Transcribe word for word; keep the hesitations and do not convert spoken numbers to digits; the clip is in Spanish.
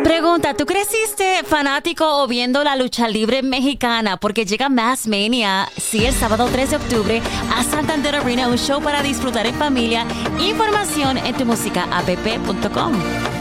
Pregunta, ¿tú creciste fanático o viendo la lucha libre mexicana? Porque llega Mass Mania, sí, el sábado tres de octubre a Santander Arena, un show para disfrutar en familia. Información en tu música app punto com.